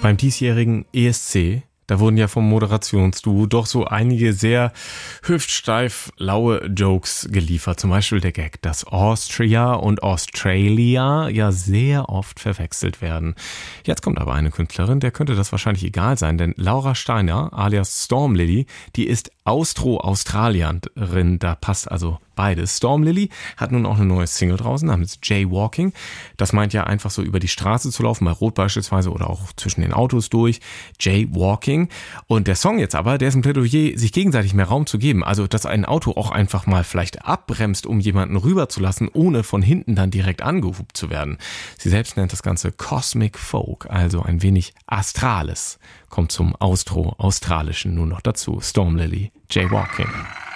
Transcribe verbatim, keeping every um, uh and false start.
Beim diesjährigen E S C, da wurden ja vom Moderationsduo doch so einige sehr hüftsteif laue Jokes geliefert. Zum Beispiel der Gag, dass Austria und Australia ja sehr oft verwechselt werden. Jetzt kommt aber eine Künstlerin, der könnte das wahrscheinlich egal sein, denn Laura Steiner alias Storm Lily, die ist Austro-Australierin, da passt also beides. Storm Lily hat nun auch eine neue Single draußen, namens Jaywalking. Das meint ja einfach so über die Straße zu laufen, bei Rot beispielsweise oder auch zwischen den Autos durch. Jaywalking. Und der Song jetzt aber, der ist ein Plädoyer, sich gegenseitig mehr Raum zu geben. Also, dass ein Auto auch einfach mal vielleicht abbremst, um jemanden rüberzulassen, ohne von hinten dann direkt angehupt zu werden. Sie selbst nennt das Ganze Cosmic Folk, also ein wenig Astrales. Kommt zum Austro-Australischen nur noch dazu. Storm Lily, Jaywalking.